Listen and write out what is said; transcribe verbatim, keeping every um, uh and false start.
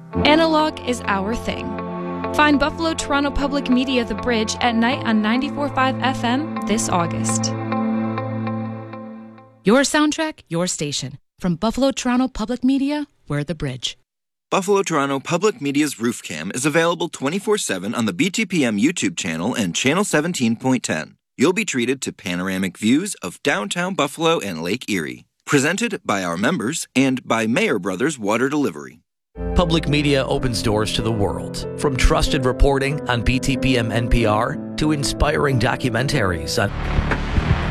Analog is our thing. Find Buffalo Toronto Public Media The Bridge at night on ninety-four point five F M this August. Your soundtrack, your station. From Buffalo Toronto Public Media, we're The Bridge. Buffalo Toronto Public Media's Roof Cam is available twenty-four seven on the B T P M YouTube channel and Channel seventeen point ten. You'll be treated to panoramic views of downtown Buffalo and Lake Erie. Presented by our members and by Mayer Brothers Water Delivery. Public media opens doors to the world. From trusted reporting on B T P M N P R to inspiring documentaries on